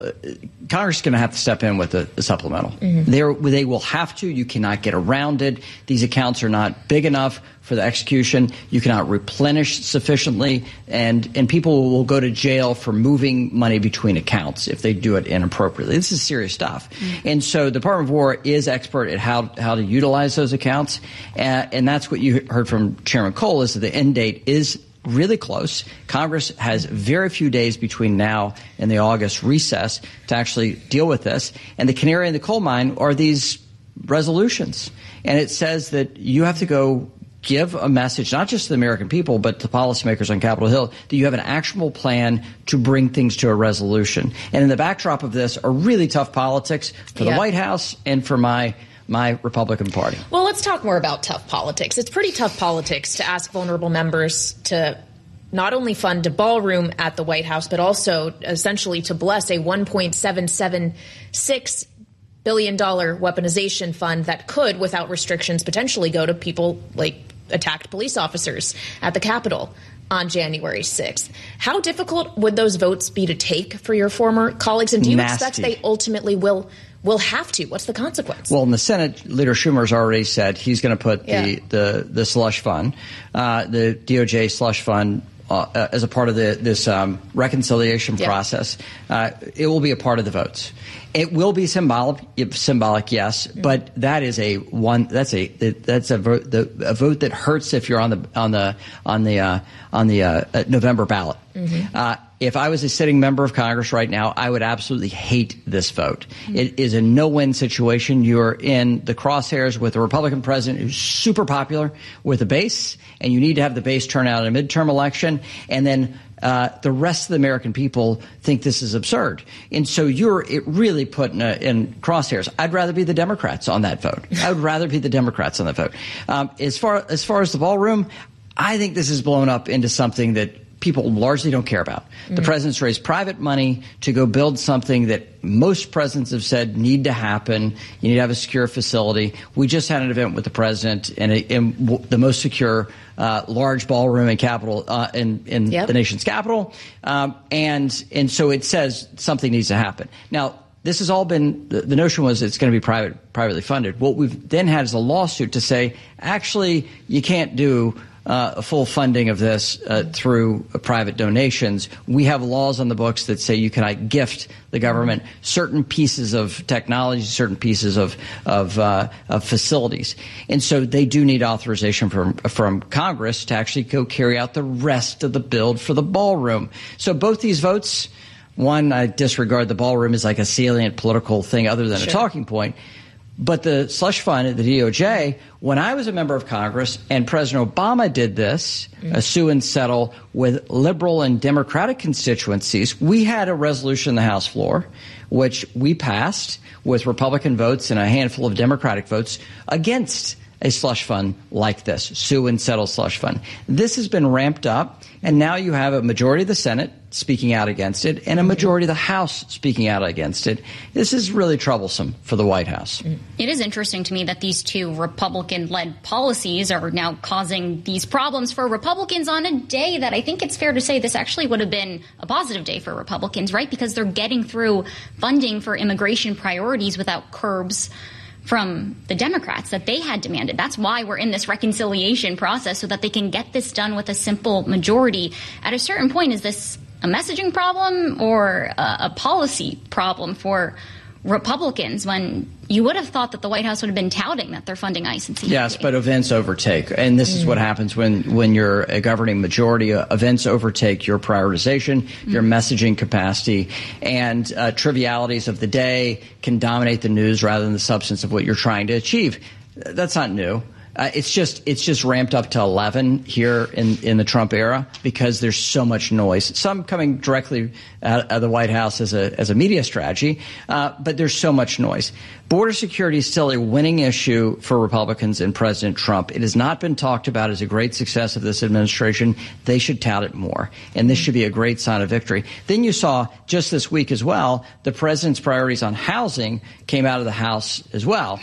Congress is going to have to step in with the supplemental. They will have to. You cannot get around it. These accounts are not big enough for the execution. You cannot replenish sufficiently, and people will go to jail for moving money between accounts if they do it inappropriately. This is serious stuff. And so the Department of War is expert at how to utilize those accounts, and that's what you heard from Chairman Cole, is that the end date is really close. Congress has very few days between now and the August recess to actually deal with this. And the canary in the coal mine are these resolutions. And it says that you have to go give a message, not just to the American people, but to policymakers on Capitol Hill, that you have an actionable plan to bring things to a resolution. And in the backdrop of this are really tough politics for the White House and for my Republican Party. Well, let's talk more about tough politics. It's pretty tough politics to ask vulnerable members to not only fund a ballroom at the White House, but also essentially to bless a $1.776 billion weaponization fund that could, without restrictions, potentially go to people like attacked police officers at the Capitol on January 6th. How difficult would those votes be to take for your former colleagues? And do you expect they ultimately will have to? What's the consequence? Well, in the Senate, Leader Schumer's already said he's going to put the slush fund, the DOJ slush fund, as a part of this reconciliation process. It will be a part of the votes. It will be symbolic, yes, but that is a vote that hurts if you're on the November ballot. If I was a sitting member of Congress right now, I would absolutely hate this vote. It is a no-win situation. You're in the crosshairs with a Republican president who's super popular with a base, and you need to have the base turn out in a midterm election, and then the rest of the American people think this is absurd. And so you're really put in crosshairs. I'd rather be the Democrats on that vote. I would rather be the Democrats on that vote. As far as the ballroom, I think this is blown up into something that people largely don't care about. The president's raised private money to go build something that most presidents have said need to happen. You need to have a secure facility. We just had an event with the president in the most secure large ballroom in Capitol in the nation's capital, and so it says something needs to happen. Now, this has all been the notion was it's going to be privately funded. What we've then had is a lawsuit to say actually you can't do a full funding of this through private donations. We have laws on the books that say you cannot gift the government certain pieces of technology, certain pieces of facilities. And so they do need authorization from Congress to actually go carry out the rest of the build for the ballroom. So both these votes, one, I disregard the ballroom as like a salient political thing other than a talking point. But the slush fund at the DOJ, when I was a member of Congress and President Obama did this, sue and settle with liberal and Democratic constituencies, we had a resolution on the House floor, which we passed with Republican votes and a handful of Democratic votes against a slush fund like this, sue and settle slush fund. This has been ramped up, and now you have a majority of the Senate speaking out against it and a majority of the House speaking out against it. This is really troublesome for the White House. It is interesting to me that these two Republican-led policies are now causing these problems for Republicans on a day that I think it's fair to say this actually would have been a positive day for Republicans, right? Because they're getting through funding for immigration priorities without curbs from the Democrats that they had demanded. That's why we're in this reconciliation process, so that they can get this done with a simple majority. At a certain point, is this a messaging problem or a policy problem for Republicans, when you would have thought that the White House would have been touting that they're funding ICE and CBP? Yes, but events overtake. And this is what happens when you're a governing majority. Events overtake your prioritization, your messaging capacity, and trivialities of the day can dominate the news rather than the substance of what you're trying to achieve. That's not new. It's just ramped up to 11 here in the Trump era because there's so much noise. Some coming directly out of the White House as a media strategy, but there's so much noise. Border security is still a winning issue for Republicans and President Trump. It has not been talked about as a great success of this administration. They should tout it more, and this should be a great sign of victory. Then you saw just this week as well, the president's priorities on housing came out of the House as well.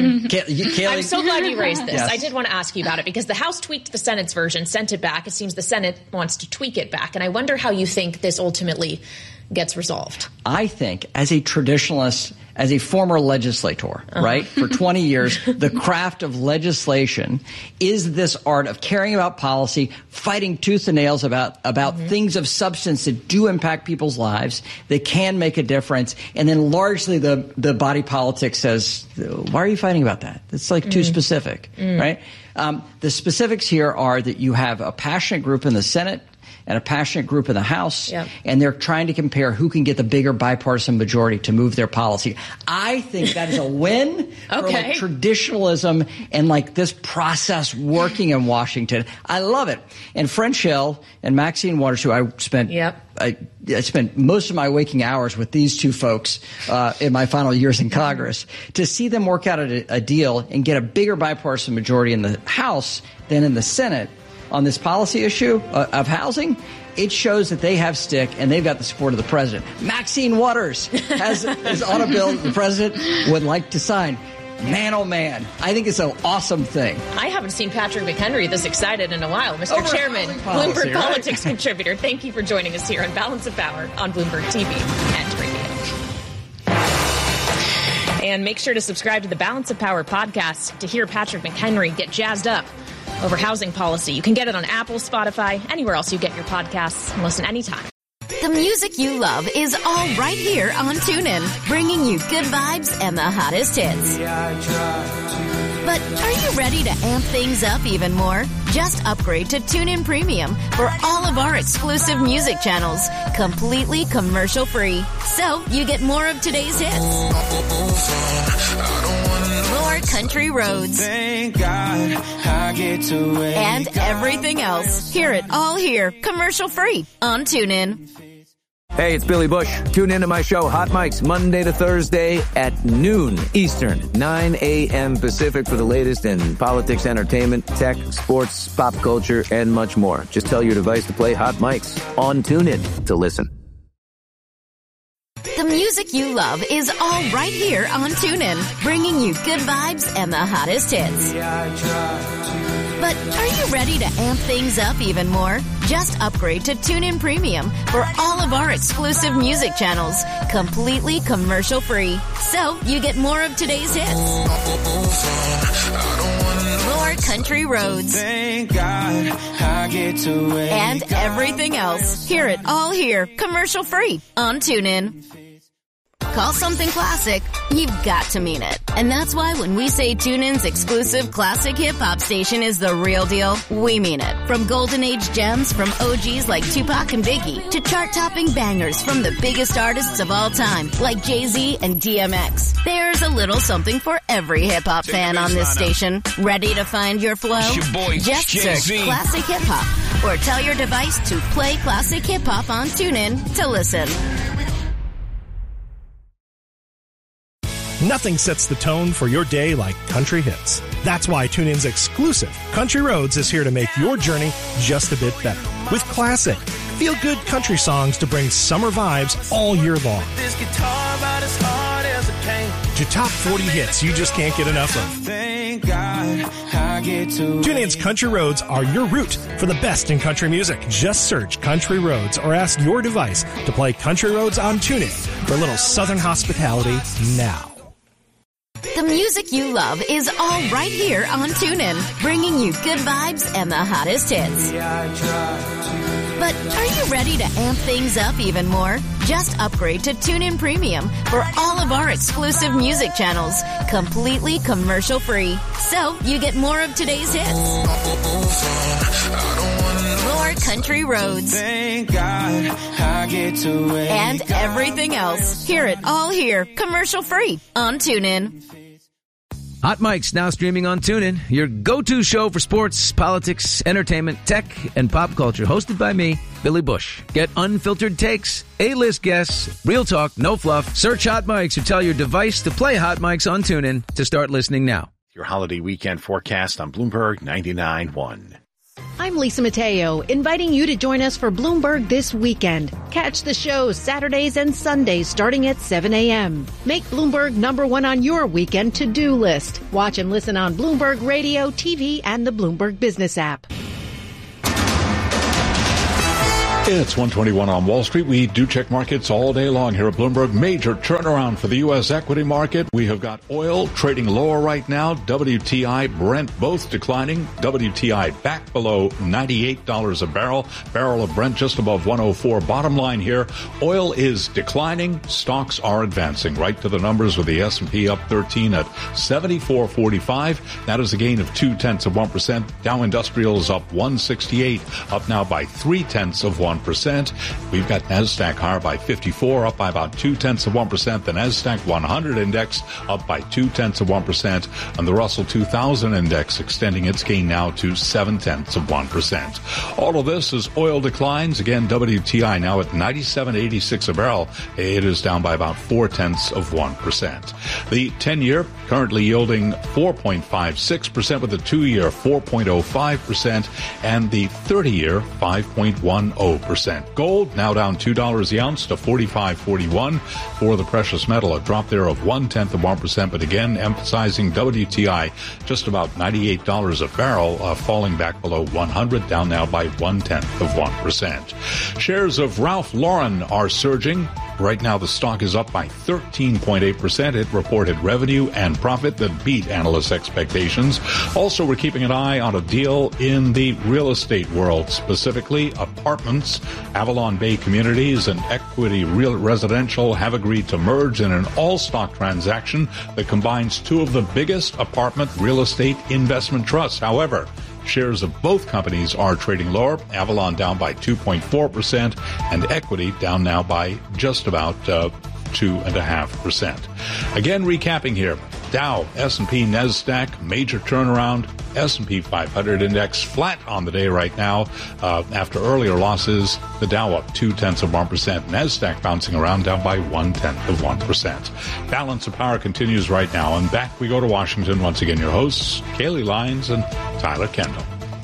I'm so glad you raised this. Yes. I did want to ask you about it because the House tweaked the Senate's version, sent it back. It seems the Senate wants to tweak it back. And I wonder how you think this ultimately gets resolved? I think as a traditionalist, as a former legislator, right, for 20 years, the craft of legislation is this art of caring about policy, fighting tooth and nails about things of substance that do impact people's lives, that can make a difference, and then largely the body politic says, why are you fighting about that? It's like too specific, right? The specifics here are that you have a passionate group in the Senate and a passionate group in the House, and they're trying to compare who can get the bigger bipartisan majority to move their policy. I think that is a win for like traditionalism and like this process working in Washington. I love it. And French Hill and Maxine Waters, who I spent I spent most of my waking hours with these two folks in my final years in Congress, to see them work out a deal and get a bigger bipartisan majority in the House than in the Senate on this policy issue of housing, it shows that they have stick and they've got the support of the president. Maxine Waters is on a bill that the president would like to sign. Man, oh man, I think it's an awesome thing. I haven't seen Patrick McHenry this excited in a while. Mr. Chairman, Bloomberg Politics contributor, thank you for joining us here on Balance of Power on Bloomberg TV and radio. And make sure to subscribe to the Balance of Power podcast to hear Patrick McHenry get jazzed up over housing policy. You can get it on Apple, Spotify, anywhere else you get your podcasts, and listen anytime. The music you love is all right here on TuneIn, bringing you good vibes and the hottest hits. But are you ready to amp things up even more? Just upgrade to TuneIn Premium for all of our exclusive music channels, completely commercial-free. So you get more of today's hits. More country roads. Thank God I get to wake and everything else. Hear it all here, commercial-free on TuneIn. Hey, it's Billy Bush. Tune into my show, Hot Mics, Monday to Thursday at noon Eastern, 9 a.m. Pacific for the latest in politics, entertainment, tech, sports, pop culture, and much more. Just tell your device to play Hot Mics on TuneIn to listen. The music you love is all right here on TuneIn, bringing you good vibes and the hottest hits. But are you ready to amp things up even more? Just upgrade to TuneIn Premium for all of our exclusive music channels, completely commercial-free. So you get more of today's hits. More country roads. Thank God I get to wake and everything else. Hear it all here, commercial-free on TuneIn. Call something classic, you've got to mean it. And that's why when we say TuneIn's exclusive classic hip-hop station is the real deal, we mean it. From golden age gems from OGs like Tupac and Biggie to chart-topping bangers from the biggest artists of all time like Jay-Z and DMX. There's a little something for every hip-hop fan on this station. Ready to find your flow? Just search Classic Hip-Hop or tell your device to play Classic Hip-Hop on TuneIn to listen. Nothing sets the tone for your day like country hits. That's why TuneIn's exclusive Country Roads is here to make your journey just a bit better. With classic, feel-good country songs to bring summer vibes all year long. To top 40 hits you just can't get enough of. TuneIn's Country Roads are your route for the best in country music. Just search Country Roads or ask your device to play Country Roads on TuneIn for a little southern hospitality now. The music you love is all right here on TuneIn, bringing you good vibes and the hottest hits. But are you ready to amp things up even more? Just upgrade to TuneIn Premium for all of our exclusive music channels, completely commercial-free. So you get more of today's hits. More country roads. Thank God I get to wake and everything else. Hear it all here, commercial-free on TuneIn. Hot Mics now streaming on TuneIn, your go-to show for sports, politics, entertainment, tech, and pop culture. Hosted by me, Billy Bush. Get unfiltered takes, A-list guests, real talk, no fluff. Search Hot Mics or tell your device to play Hot Mics on TuneIn to start listening now. Your holiday weekend forecast on Bloomberg 99.1. I'm Lisa Mateo, inviting you to join us for Bloomberg this weekend. Catch the show Saturdays and Sundays starting at 7 a.m. Make Bloomberg #1 on your weekend to-do list. Watch and listen on Bloomberg Radio, TV, and the Bloomberg Business app. It's 1:21 on Wall Street. We do check markets all day long here at Bloomberg. Major turnaround for the U.S. equity market. We have got oil trading lower right now. WTI, Brent both declining. WTI back below $98 a barrel. Barrel of Brent just above 104. Bottom line here, oil is declining. Stocks are advancing. Right to the numbers with the S&P up 13 at 74.45. That is a gain of 0.2%. Dow Industrials up 168, up now by 0.3%. We've got NASDAQ higher by 54, up by about 0.2%. The NASDAQ 100 index up by 0.2%. And the Russell 2000 index extending its gain now to 0.7%. All of this as oil declines. Again, WTI now at 97.86 a barrel. It is down by about 0.4%. The 10-year currently yielding 4.56%, with the 2-year 4.05%, and the 30-year 5.10%. Gold now down $2 the ounce to $45.41 for the precious metal. A drop there of 0.1%, but again emphasizing WTI just about $98 a barrel, falling back below 100, down now by 0.1%. Shares of Ralph Lauren are surging. Right now, the stock is up by 13.8%. It reported revenue and profit that beat analysts' expectations. Also, we're keeping an eye on a deal in the real estate world, specifically apartments. Avalon Bay Communities and Equity Real Residential have agreed to merge in an all-stock transaction that combines two of the biggest apartment real estate investment trusts. However, shares of both companies are trading lower. Avalon down by 2.4%, and Equity down now by just about 2.5%. Again, recapping here. Dow, S&P, NASDAQ, major turnaround. S&P 500 index flat on the day right now after earlier losses. The Dow up 0.2%. NASDAQ bouncing around, down by 0.1%. Balance of power continues right now. And back we go to Washington. Once again, your hosts, Kaylee Lyons and Tyler Kendall.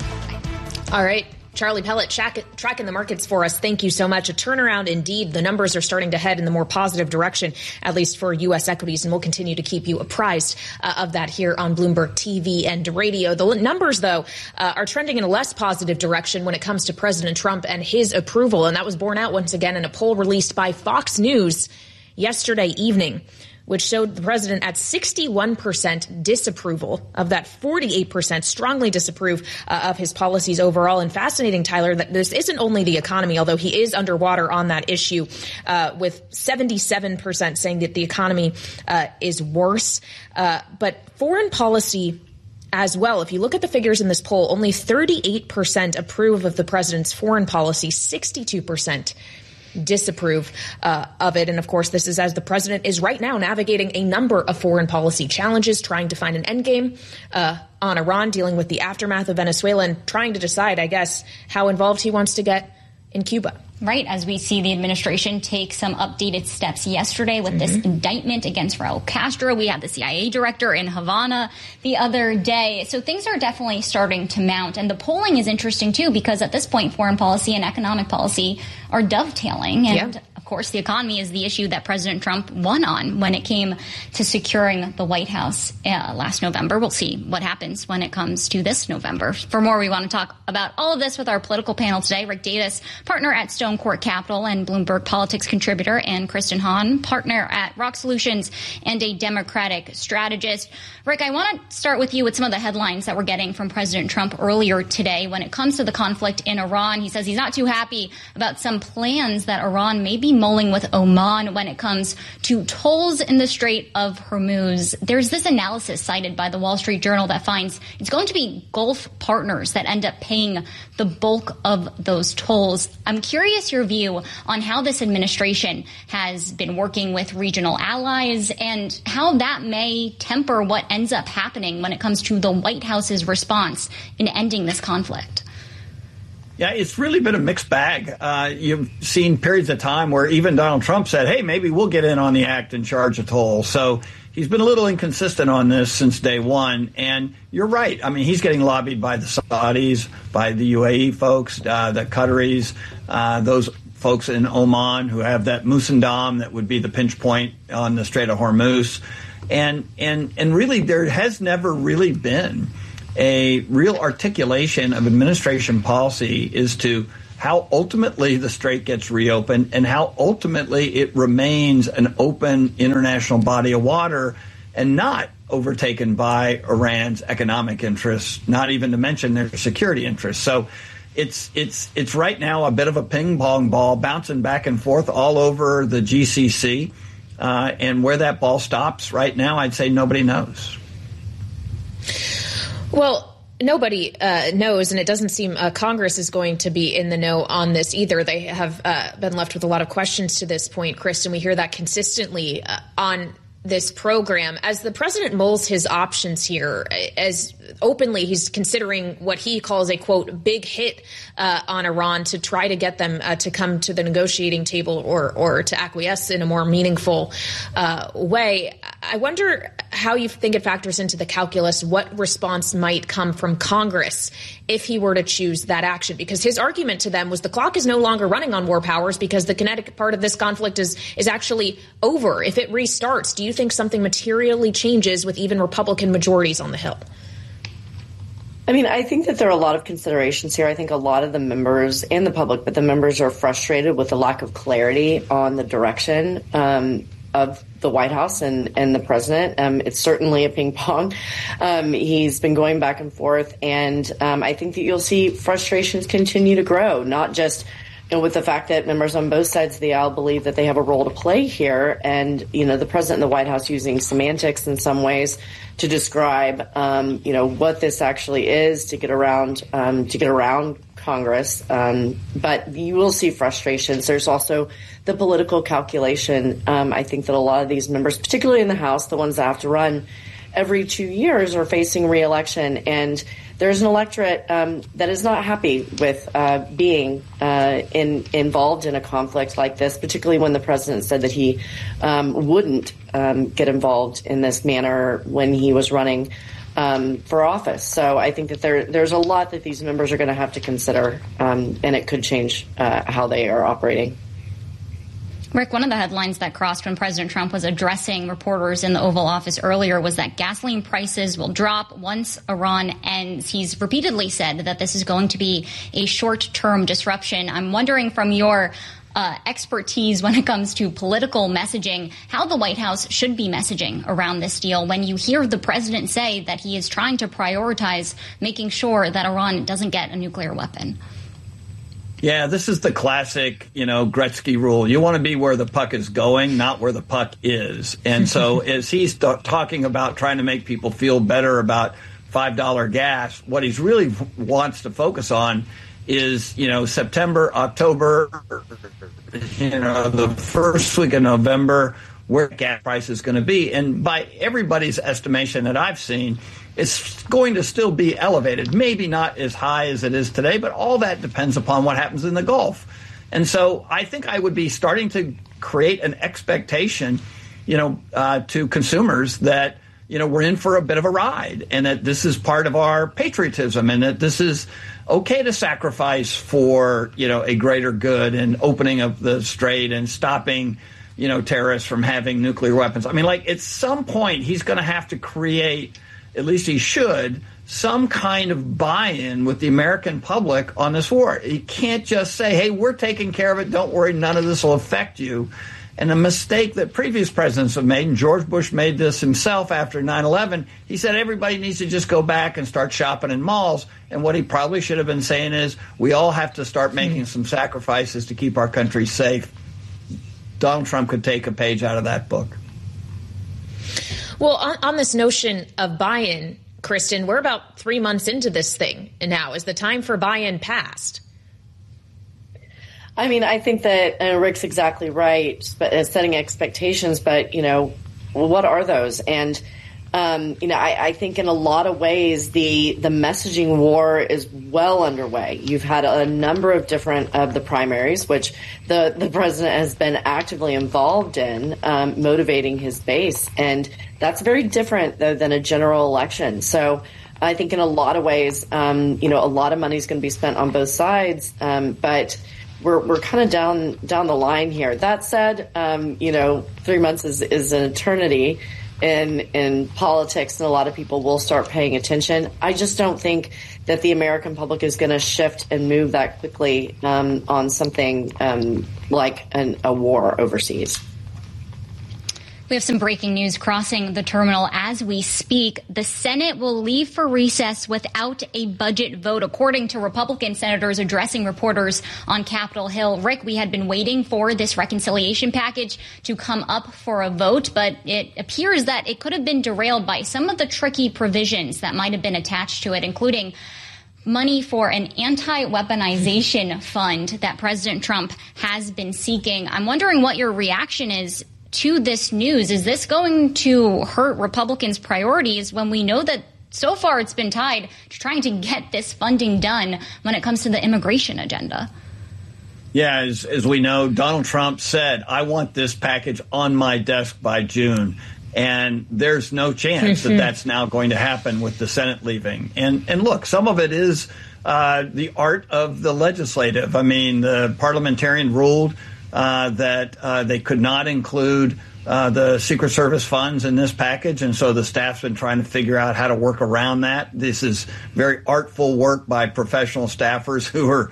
All right. Charlie Pellet tracking the markets for us. Thank you so much. A turnaround indeed. The numbers are starting to head in the more positive direction, at least for U.S. equities, and we'll continue to keep you apprised of that here on Bloomberg TV and radio. The numbers, though, are trending in a less positive direction when it comes to President Trump and his approval, and that was borne out once again in a poll released by Fox News yesterday evening, which showed the president at 61% disapproval of that, 48% strongly disapprove of his policies overall. And fascinating, Tyler, that this isn't only the economy, although he is underwater on that issue, with 77% saying that the economy is worse. But foreign policy as well. If you look at the figures in this poll, only 38% approve of the president's foreign policy, 62% disapprove of it. And of course, this is as the president is right now navigating a number of foreign policy challenges, trying to find an endgame on Iran, dealing with the aftermath of Venezuela, and trying to decide, I guess, how involved he wants to get in Cuba. Right, as we see the administration take some updated steps yesterday with this indictment against Raul Castro. We had the CIA director in Havana the other day. So things are definitely starting to mount. And the polling is interesting, too, because at this point, foreign policy and economic policy are dovetailing. And of course, the economy is the issue that President Trump won on when it came to securing the White House last November. We'll see what happens when it comes to this November. For more, we want to talk about all of this with our political panel today. Rick Davis, partner at Stone Court Capital and Bloomberg Politics contributor, and Kristen Hahn, partner at Rock Solutions and a Democratic strategist. Rick, I want to start with you with some of the headlines that we're getting from President Trump earlier today. When it comes to the conflict in Iran, he says he's not too happy about some plans that Iran may be mulling with Oman when it comes to tolls in the Strait of Hormuz. There's this analysis cited by the Wall Street Journal that finds it's going to be Gulf partners that end up paying the bulk of those tolls. I'm curious your view on how this administration has been working with regional allies and how that may temper what ends up happening when it comes to the White House's response in ending this conflict. Yeah, it's really been a mixed bag. You've seen periods of time where even Donald Trump said, hey, maybe we'll get in on the act and charge a toll. So he's been a little inconsistent on this since day one. And you're right. I mean, he's getting lobbied by the Saudis, by the UAE folks, the Qataris, those folks in Oman who have that Musandam that would be the pinch point on the Strait of Hormuz. And really, there has never really been a real articulation of administration policy is to how ultimately the strait gets reopened and how ultimately it remains an open international body of water and not overtaken by Iran's economic interests, not even to mention their security interests. So it's right now a bit of a ping pong ball bouncing back and forth all over the GCC. And where that ball stops right now, I'd say nobody knows. Well, nobody knows, and it doesn't seem Congress is going to be in the know on this either. They have been left with a lot of questions to this point, Kristen. We hear that consistently on this program. As the president mulls his options here, as openly he's considering what he calls a, quote, big hit on Iran to try to get them to come to the negotiating table or to acquiesce in a more meaningful way. I wonder how you think it factors into the calculus what response might come from Congress if he were to choose that action, because his argument to them was the clock is no longer running on war powers because the kinetic part of this conflict is actually over. If it restarts, do you think something materially changes with even Republican majorities on the Hill? I mean, I think that there are a lot of considerations here. I think a lot of the members and the public, but the members are frustrated with the lack of clarity on the direction of the White House and the president. It's certainly a ping pong. He's been going back and forth, and I think that you'll see frustrations continue to grow, not just with the fact that members on both sides of the aisle believe that they have a role to play here, and the president and the White House using semantics in some ways to describe what this actually is to get around Congress. But you will see frustrations. There's also the political calculation. I think that a lot of these members, particularly in the House, the ones that have to run every 2 years, are facing re-election, and there's an electorate that is not happy with being involved in a conflict like this, particularly when the president said that he wouldn't get involved in this manner when he was running for office. So I think that there's a lot that these members are going to have to consider, and it could change how they are operating. Rick, one of the headlines that crossed when President Trump was addressing reporters in the Oval Office earlier was that gasoline prices will drop once Iran ends. He's repeatedly said that this is going to be a short-term disruption. I'm wondering, from your expertise when it comes to political messaging, how the White House should be messaging around this deal when you hear the president say that he is trying to prioritize making sure that Iran doesn't get a nuclear weapon. Yeah, this is the classic, Gretzky rule. You want to be where the puck is going, not where the puck is. And so as he's talking about trying to make people feel better about $5 gas, what he really wants to focus on is, September, October, the first week of November, where gas price is going to be. And by everybody's estimation that I've seen, it's going to still be elevated, maybe not as high as it is today, but all that depends upon what happens in the Gulf. And so I think I would be starting to create an expectation, to consumers that, we're in for a bit of a ride, and that this is part of our patriotism, and that this is okay to sacrifice for, a greater good and opening of the strait and stopping, terrorists from having nuclear weapons. I mean, at some point, he's going to have to create, at least he should, some kind of buy-in with the American public on this war. He can't just say, hey, we're taking care of it, don't worry, none of this will affect you. And a mistake that previous presidents have made, and George Bush made this himself after 9/11, he said everybody needs to just go back and start shopping in malls. And what he probably should have been saying is, we all have to start making some sacrifices to keep our country safe. Donald Trump could take a page out of that book. Well, on this notion of buy-in, Kristen, we're about 3 months into this thing now. Is the time for buy-in past? I mean, I think that Rick's exactly right, setting expectations, but, what are those? And, I think in a lot of ways, the messaging war is well underway. You've had a number of different of the primaries, which the president has been actively involved in, motivating his base. And that's very different, though, than a general election. So I think in a lot of ways, a lot of money is going to be spent on both sides, but we're kind of down the line here. That said, 3 months is an eternity. in politics, and a lot of people will start paying attention. I just don't think that the American public is going to shift and move that quickly on something like a war overseas. We have some breaking news crossing the terminal as we speak. The Senate will leave for recess without a budget vote, according to Republican senators addressing reporters on Capitol Hill. Rick, we had been waiting for this reconciliation package to come up for a vote, but it appears that it could have been derailed by some of the tricky provisions that might have been attached to it, including money for an anti-weaponization fund that President Trump has been seeking. I'm wondering what your reaction is to this news. Is this going to hurt Republicans' priorities when we know that so far it's been tied to trying to get this funding done when it comes to the immigration agenda? Yeah, as we know, Donald Trump said, I want this package on my desk by June. And there's no chance that that's now going to happen with the Senate leaving. And look, some of it is the art of the legislative. I mean, the parliamentarian ruled that they could not include the Secret Service funds in this package. And so the staff's been trying to figure out how to work around that. This is very artful work by professional staffers who are,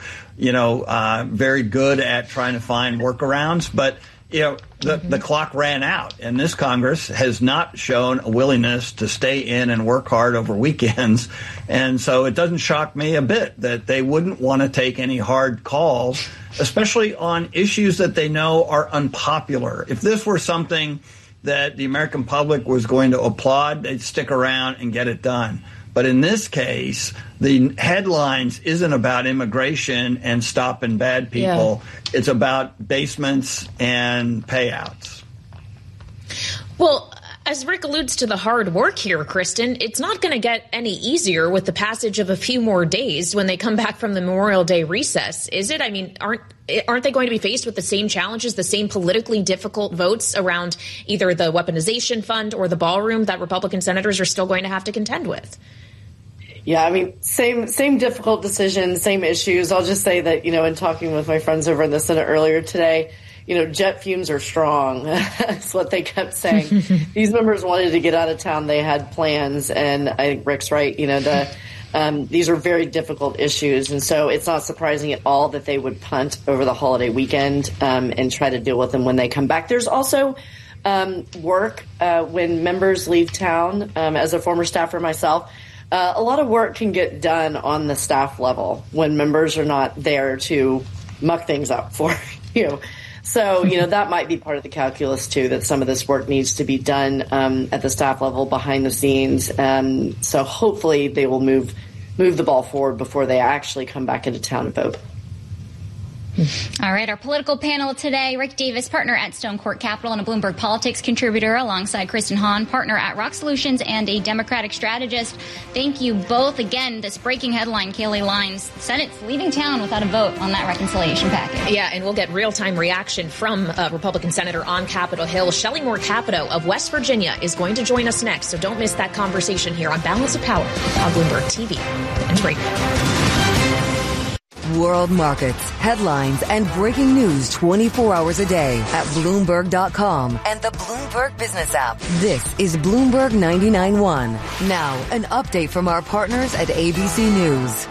very good at trying to find workarounds. But, the clock ran out, and this Congress has not shown a willingness to stay in and work hard over weekends. And so it doesn't shock me a bit that they wouldn't want to take any hard calls, especially on issues that they know are unpopular. If this were something that the American public was going to applaud, they'd stick around and get it done. But in this case, the headlines isn't about immigration and stopping bad people. Yeah. It's about basements and payouts. Well, as Rick alludes to the hard work here, Kristen, it's not going to get any easier with the passage of a few more days when they come back from the Memorial Day recess, is it? I mean, aren't they going to be faced with the same challenges, the same politically difficult votes around either the weaponization fund or the ballroom that Republican senators are still going to have to contend with? Yeah, I mean, same difficult decisions, same issues. I'll just say that, in talking with my friends over in the Senate earlier today, jet fumes are strong. That's what they kept saying. These members wanted to get out of town. They had plans. And I think Rick's right. These are very difficult issues. And so it's not surprising at all that they would punt over the holiday weekend and try to deal with them when they come back. There's also work when members leave town. As a former staffer myself, a lot of work can get done on the staff level when members are not there to muck things up for you. So, that might be part of the calculus, too, that some of this work needs to be done at the staff level behind the scenes. So hopefully they will move the ball forward before they actually come back into town and vote. All right, our political panel today, Rick Davis, partner at Stone Court Capital and a Bloomberg Politics contributor, alongside Kristen Hahn, partner at Rock Solutions and a Democratic strategist. Thank you both. Again, this breaking headline, Kayleigh Lines, Senate's leaving town without a vote on that reconciliation package. Yeah, and we'll get real-time reaction from Republican Senator on Capitol Hill. Shelley Moore Capito of West Virginia is going to join us next, so don't miss that conversation here on Balance of Power on Bloomberg TV and Radio. World markets, headlines, and breaking news 24 hours a day at Bloomberg.com and the Bloomberg Business app. This is Bloomberg 99.1. Now, an update from our partners at ABC News.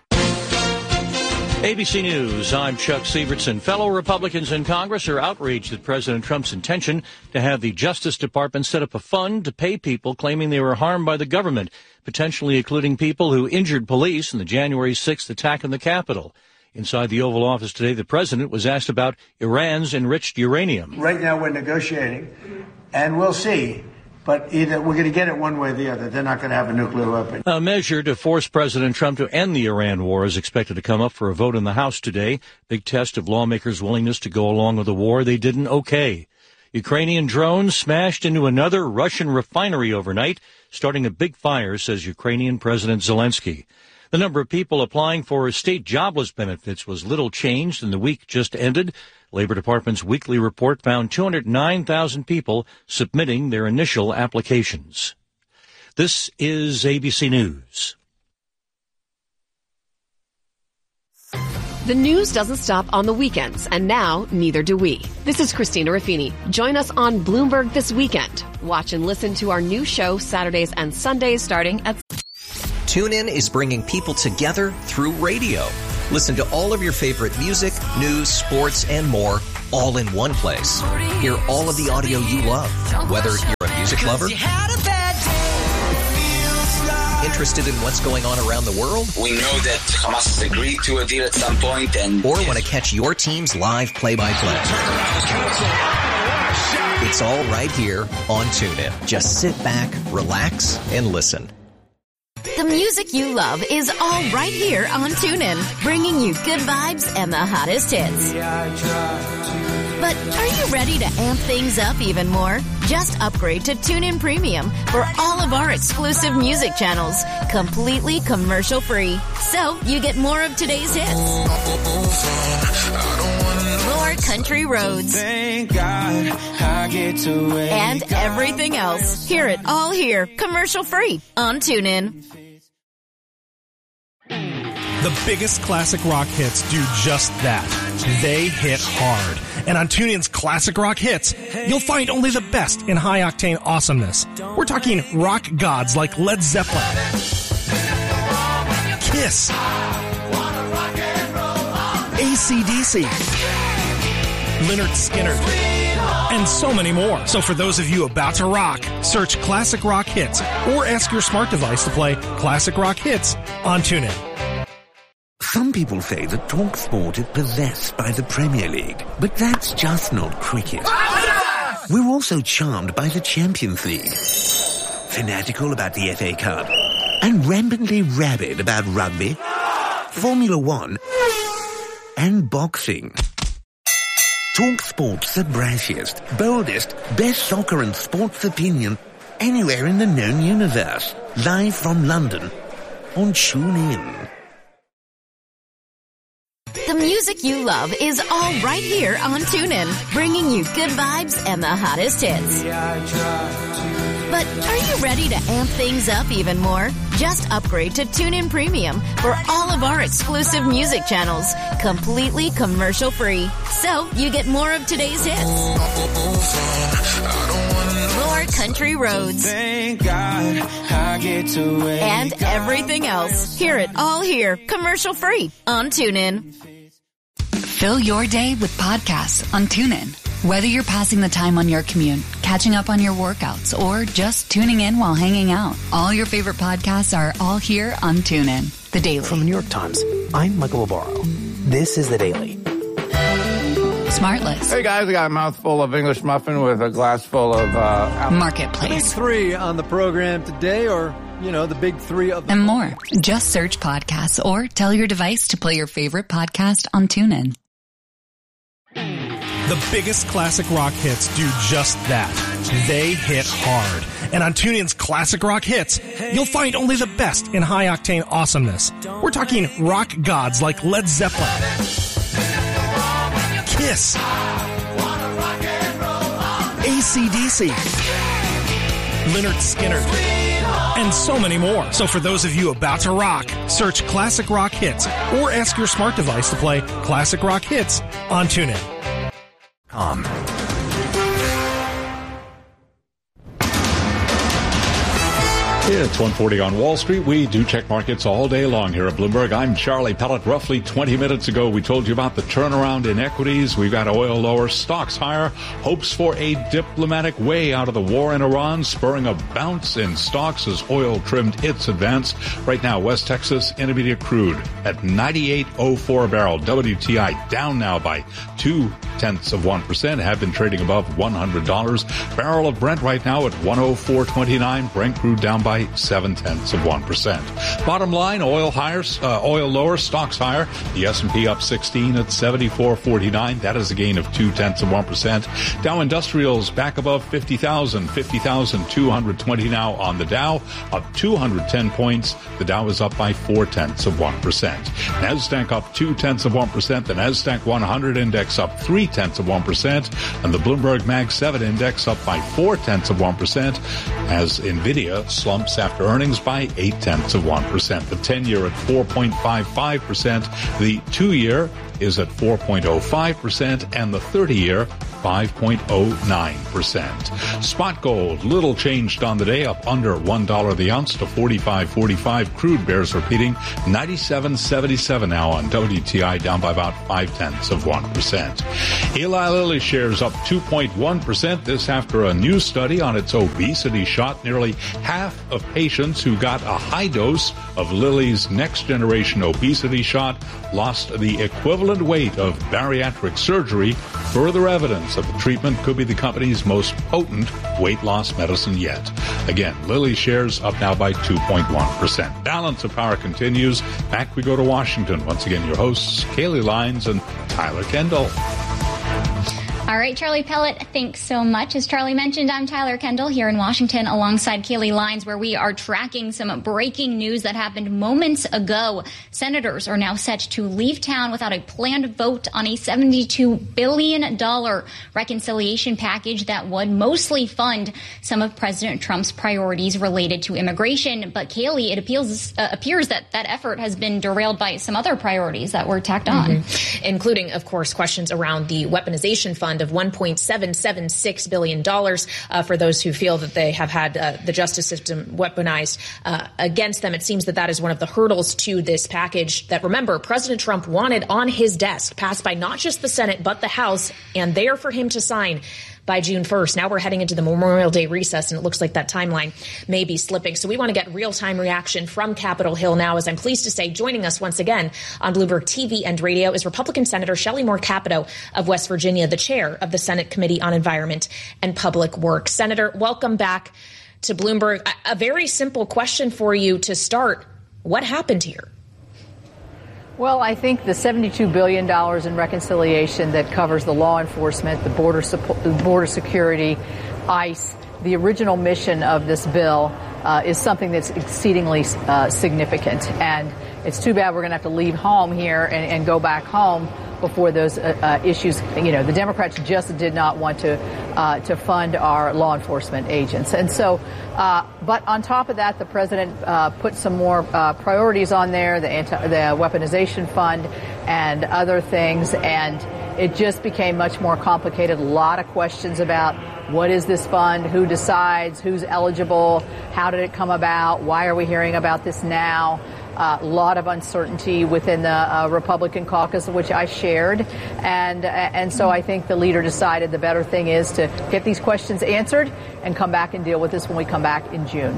ABC News, I'm Chuck Sievertson. Fellow Republicans in Congress are outraged at President Trump's intention to have the Justice Department set up a fund to pay people claiming they were harmed by the government, potentially including people who injured police in the January 6th attack on the Capitol. Inside the Oval Office today, the president was asked about Iran's enriched uranium. Right now we're negotiating, and we'll see. But either we're going to get it one way or the other. They're not going to have a nuclear weapon. A measure to force President Trump to end the Iran war is expected to come up for a vote in the House today. Big test of lawmakers' willingness to go along with the war they didn't okay. Ukrainian drones smashed into another Russian refinery overnight, starting a big fire, says Ukrainian President Zelensky. The number of people applying for state jobless benefits was little changed in the week just ended. Labor Department's weekly report found 209,000 people submitting their initial applications. This is ABC News. The news doesn't stop on the weekends, and now neither do we. This is Christina Ruffini. Join us on Bloomberg This Weekend. Watch and listen to our new show Saturdays and Sundays starting at... TuneIn is bringing people together through radio. Listen to all of your favorite music, news, sports, and more all in one place. Hear all of the audio you love, whether you're a music lover, interested in what's going on around the world? We know that Hamas has agreed to a deal at some point, or want to catch your team's live play-by-play. It's all right here on TuneIn. Just sit back, relax, and listen. The music you love is all right here on TuneIn, bringing you good vibes and the hottest hits. But are you ready to amp things up even more? Just upgrade to TuneIn Premium for all of our exclusive music channels, completely commercial-free. So you get more of today's hits, more country roads, and everything else. Hear it all here, commercial-free on TuneIn. The biggest classic rock hits do just that. They hit hard. And on TuneIn's Classic Rock Hits, you'll find only the best in high-octane awesomeness. We're talking rock gods like Led Zeppelin, Kiss, AC/DC, Lynyrd Skynyrd, and so many more. So for those of you about to rock, search Classic Rock Hits or ask your smart device to play Classic Rock Hits on TuneIn. Some people say that TalkSport is possessed by the Premier League, but that's just not cricket. We're also charmed by the Champions League, fanatical about the FA Cup, and rampantly rabid about rugby, Formula One, and boxing. TalkSport's the brashiest, boldest, best soccer and sports opinion anywhere in the known universe. Live from London on TuneIn. The music you love is all right here on TuneIn, bringing you good vibes and the hottest hits. But are you ready to amp things up even more? Just upgrade to TuneIn Premium for all of our exclusive music channels, completely commercial-free. So you get more of today's hits, more country roads, and everything else. Hear it all here, commercial-free on TuneIn. Fill your day with podcasts on TuneIn. Whether you're passing the time on your commute, catching up on your workouts, or just tuning in while hanging out, all your favorite podcasts are all here on TuneIn. The Daily. From the New York Times, I'm Michael Barbaro. This is The Daily. Smartless. Hey guys, I got a mouthful of English muffin with a glass full of Marketplace. The big three on the program today, or the big three of and more. Just search podcasts or tell your device to play your favorite podcast on TuneIn. The biggest classic rock hits do just that. They hit hard. And on TuneIn's Classic Rock Hits, you'll find only the best in high-octane awesomeness. We're talking rock gods like Led Zeppelin, Kiss, AC/DC, Lynyrd Skynyrd, and so many more. So for those of you about to rock, search Classic Rock Hits or ask your smart device to play Classic Rock Hits on TuneIn. It's 1:40 on Wall Street. We do check markets all day long here at Bloomberg. I'm Charlie Pellet. Roughly 20 minutes ago, we told you about the turnaround in equities. We've got oil lower, stocks higher, hopes for a diplomatic way out of the war in Iran, spurring a bounce in stocks as oil trimmed its advance. Right now, West Texas Intermediate crude at $98.04 a barrel. WTI down now by 0.2%, have been trading above $100. Barrel of Brent right now at $104.29. Brent crude down by 0.7%. Bottom line, oil higher, oil lower, stocks higher. The S&P up 16 at 74.49. That is a gain of 0.2%. Dow Industrials back above 50,000, 50,220 now on the Dow, up 210 points. The Dow is up by 0.4%. Nasdaq up 0.2%. The Nasdaq 100 index up 0.3%. 0.3%, and the Bloomberg Mag 7 index up by 0.4%, as NVIDIA slumps after earnings by 0.8%. The 10-year at 4.55%, the 2-year is at 4.05%, and the 30-year 5.09%. Spot gold, little changed on the day, up under $1 the ounce to $45.45. Crude bears repeating, 97.77 now on WTI, down by about 0.5%. Eli Lilly shares up 2.1%. This after a new study on its obesity shot. Nearly half of patients who got a high dose of Lilly's next generation obesity shot lost the equivalent weight of bariatric surgery. Further evidence of the treatment could be the company's most potent weight loss medicine yet. Again, Lilly shares up now by 2.1%. Balance of Power continues. Back we go to Washington. Once again, your hosts, Kaylee Lyons and Tyler Kendall. All right, Charlie Pellet, thanks so much. As Charlie mentioned, I'm Tyler Kendall here in Washington alongside Kaylee Lyons, where we are tracking some breaking news that happened moments ago. Senators are now set to leave town without a planned vote on a $72 billion reconciliation package that would mostly fund some of President Trump's priorities related to immigration. But Kaylee, it appears that that effort has been derailed by some other priorities that were tacked on. Including, of course, questions around the weaponization fund of $1.776 billion for those who feel that they have had the justice system weaponized against them. It seems that that is one of the hurdles to this package that, remember, President Trump wanted on his desk, passed by not just the Senate, but the House, and there for him to sign by June 1st. Now we're heading into the Memorial Day recess, and it looks like that timeline may be slipping. So we want to get real-time reaction from Capitol Hill now, as I'm pleased to say, joining us once again on Bloomberg TV and radio is Republican Senator Shelley Moore Capito of West Virginia, the chair of the Senate Committee on Environment and Public Works. Senator, welcome back to Bloomberg. A very simple question for you to start. What happened here? Well, I think the $72 billion in reconciliation that covers the law enforcement, the border security, ICE, the original mission of this bill is something that's exceedingly significant. And it's too bad we're going to have to leave home here and go back home before those issues. You know, the Democrats just did not want to fund our law enforcement agents. And so, but on top of that, the president put some more priorities on there, the weaponization fund and other things. And it just became much more complicated. A lot of questions about what is this fund, who decides, who's eligible, how did it come about, why are we hearing about this now? A lot of uncertainty within the Republican caucus, which I shared. And so I think the leader decided the better thing is to get these questions answered and come back and deal with this when we come back in June.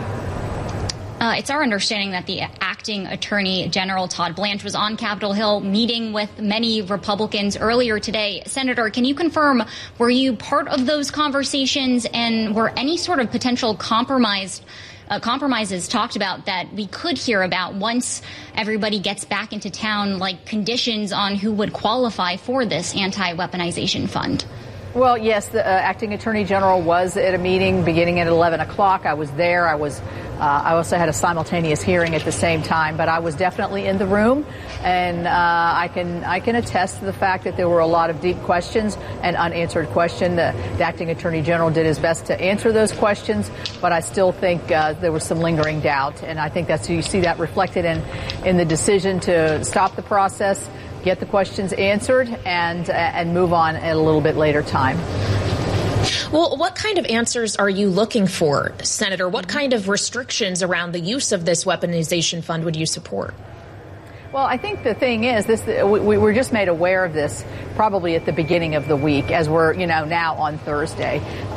It's our understanding that the acting Attorney General Todd Blanche was on Capitol Hill meeting with many Republicans earlier today. Senator, can you confirm, were you part of those conversations, and were any sort of potential compromises talked about that we could hear about once everybody gets back into town, like conditions on who would qualify for this anti-weaponization fund? Well, yes, the acting Attorney General was at a meeting beginning at 11 o'clock. I was there. I also had a simultaneous hearing at the same time, but I was definitely in the room, and I can attest to the fact that there were a lot of deep questions and unanswered questions. The acting Attorney General did his best to answer those questions, but I still think there was some lingering doubt, and I think you see that reflected in the decision to stop the process, get the questions answered, and move on at a little bit later time. Well, what kind of answers are you looking for, Senator? What kind of restrictions around the use of this weaponization fund would you support? Well, I think the thing is, we were just made aware of this probably at the beginning of the week, as we're, now on Thursday.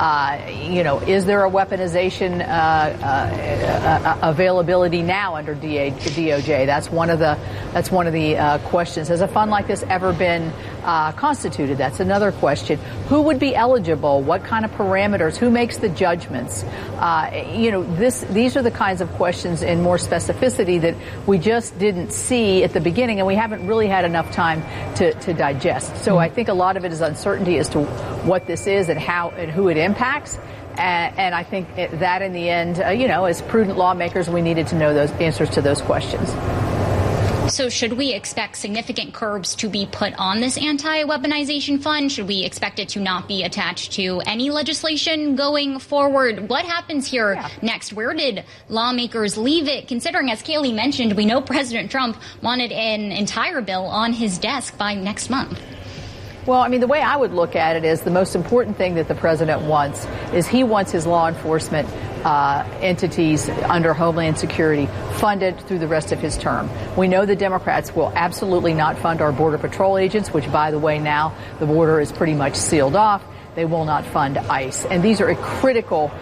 Is there a weaponization availability now under DOJ? That's one of the questions. Has a fund like this ever been constituted? That's another question. Who would be eligible? What kind of parameters? Who makes the judgments? These are the kinds of questions in more specificity that we just didn't see at the beginning, and we haven't really had enough time to digest. So I think a lot of it is uncertainty as to what this is and how and who it impacts. And I think that in the end, as prudent lawmakers, we needed to know those answers to those questions. So should we expect significant curbs to be put on this anti-weaponization fund? Should we expect it to not be attached to any legislation going forward? What happens here next? Where did lawmakers leave it? Considering, as Kayleigh mentioned, we know President Trump wanted an entire bill on his desk by next month. Well, I mean, the way I would look at it is the most important thing that the president wants is he wants his law enforcement entities under Homeland Security funded through the rest of his term. We know the Democrats will absolutely not fund our Border Patrol agents, which, by the way, now the border is pretty much sealed off. They will not fund ICE. And these are critical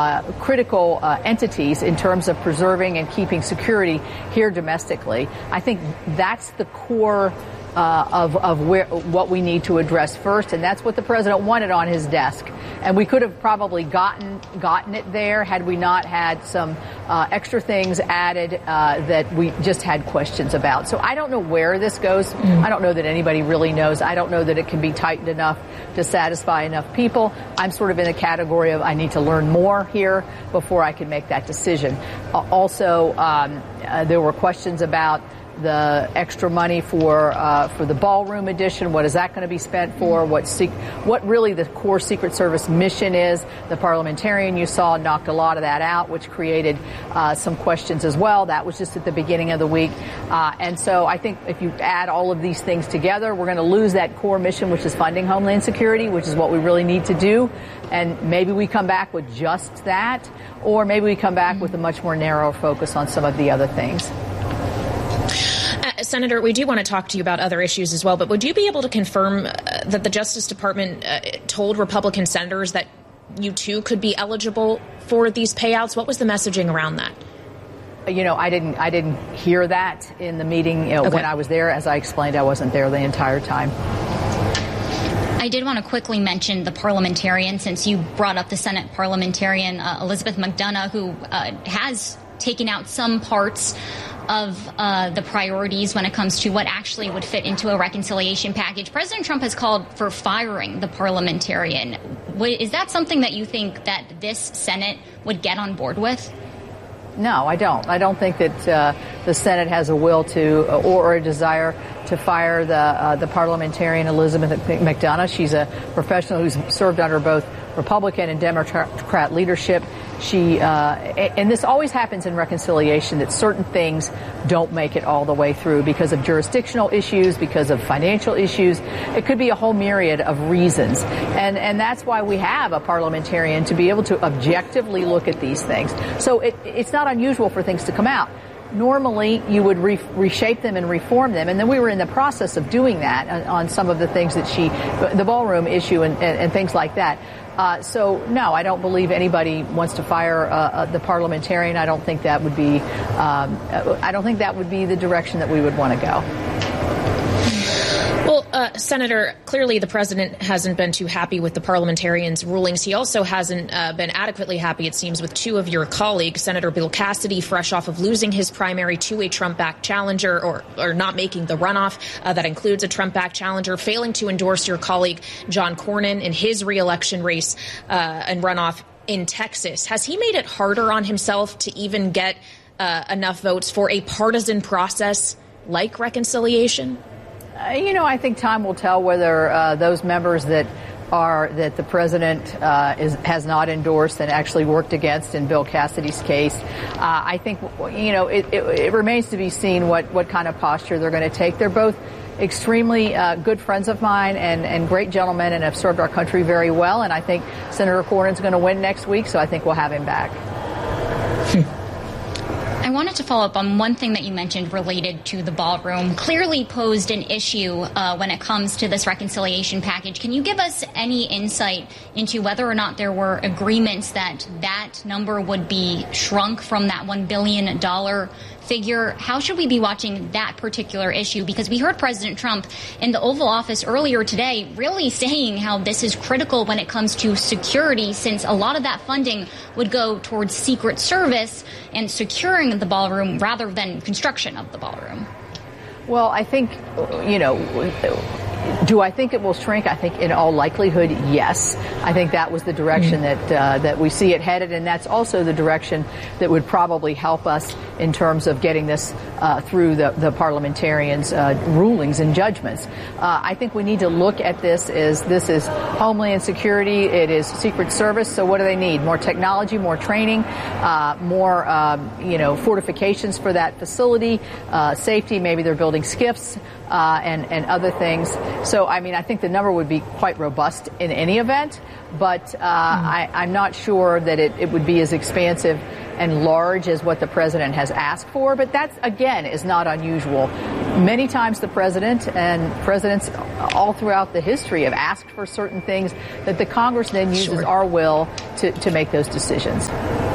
entities in terms of preserving and keeping security here domestically. I think that's the core of what we need to address first, and that's what the president wanted on his desk. And we could have probably gotten it there had we not had some extra things added that we just had questions about. So I don't know where this goes. I don't know that anybody really knows. I don't know that it can be tightened enough to satisfy enough people. I'm sort of in the category of I need to learn more here before I can make that decision. Also, there were questions about the extra money for the ballroom edition. What is that going to be spent for? What really the core Secret Service mission is? The parliamentarian you saw knocked a lot of that out, which created some questions as well. That was just at the beginning of the week. And so I think if you add all of these things together, we're going to lose that core mission, which is funding Homeland Security, which is what we really need to do. And maybe we come back with just that, or maybe we come back with a much more narrow focus on some of the other things. Senator, we do want to talk to you about other issues as well, but would you be able to confirm that the Justice Department told Republican senators that you too could be eligible for these payouts? What was the messaging around that? You know, I didn't hear that in the meeting when I was there. As I explained, I wasn't there the entire time. I did want to quickly mention the parliamentarian, since you brought up the Senate parliamentarian, Elizabeth McDonough, who has taken out some parts of the priorities when it comes to what actually would fit into a reconciliation package. President Trump has called for firing the parliamentarian. Is that something that you think that this Senate would get on board with? No, I don't. I don't think that the Senate has a will to or a desire to fire the parliamentarian Elizabeth McDonough. She's a professional who's served under both Republican and Democrat leadership. And this always happens in reconciliation, that certain things don't make it all the way through because of jurisdictional issues, because of financial issues. It could be a whole myriad of reasons. And that's why we have a parliamentarian to be able to objectively look at these things. So it's not unusual for things to come out. Normally, you would reshape them and reform them, and then we were in the process of doing that on some of the things that the ballroom issue and things like that. So, no, I don't believe anybody wants to fire the parliamentarian. I don't think that would be the direction that we would want to go. Well, Senator, clearly the president hasn't been too happy with the parliamentarians' rulings. He also hasn't been adequately happy, it seems, with two of your colleagues. Senator Bill Cassidy, fresh off of losing his primary to a Trump-backed challenger, or not making the runoff that includes a Trump-backed challenger, failing to endorse your colleague John Cornyn in his re-election race and runoff in Texas. Has he made it harder on himself to even get enough votes for a partisan process like reconciliation? I think time will tell whether those members that the president has not endorsed and actually worked against in Bill Cassidy's case. I think, it remains to be seen what kind of posture they're going to take. They're both extremely good friends of mine and great gentlemen and have served our country very well. And I think Senator Cornyn's going to win next week, so I think we'll have him back. I wanted to follow up on one thing that you mentioned related to the ballroom. Clearly posed an issue when it comes to this reconciliation package. Can you give us any insight into whether or not there were agreements that number would be shrunk from that $1 billion figure? How should we be watching that particular issue? Because we heard President Trump in the Oval Office earlier today really saying how this is critical when it comes to security, since a lot of that funding would go towards Secret Service and securing the ballroom rather than construction of the ballroom. Well, I think, Do I think it will shrink? I think in all likelihood, yes. I think that was the direction that we see it headed, and that's also the direction that would probably help us in terms of getting this through the parliamentarians' rulings and judgments. I think we need to look at this as this is Homeland Security, it is Secret Service, so what do they need? More technology, more training, more fortifications for that facility, safety, maybe they're building skiffs, and other things. So, I think the number would be quite robust in any event, but I'm not sure that it would be as expansive and large as what the president has asked for. But that, again, is not unusual. Many times the president and presidents all throughout the history have asked for certain things that the Congress then uses our will to make those decisions.